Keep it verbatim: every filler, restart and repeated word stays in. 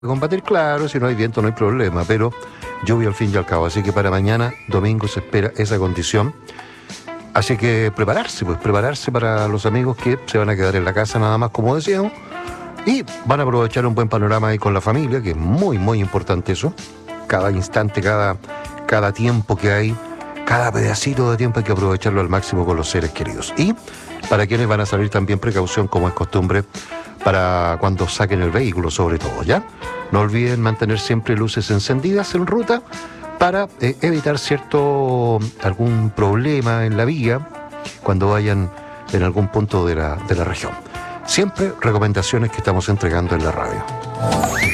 Combatir, claro, si no hay viento no hay problema, pero lluvia al fin y al cabo. Así que para mañana, domingo, se espera esa condición. Así que prepararse, pues prepararse para los amigos que se van a quedar en la casa nada más, como decíamos, y van a aprovechar un buen panorama ahí con la familia, que es muy, muy importante eso. Cada instante, cada, cada tiempo que hay, cada pedacito de tiempo hay que aprovecharlo al máximo con los seres queridos. Y para quienes van a salir también precaución, como es costumbre, para cuando saquen el vehículo, sobre todo, ¿ya? No olviden mantener siempre luces encendidas en ruta para eh, evitar cierto algún problema en la vía cuando vayan en algún punto de la, de la región. Siempre recomendaciones que estamos entregando en la radio.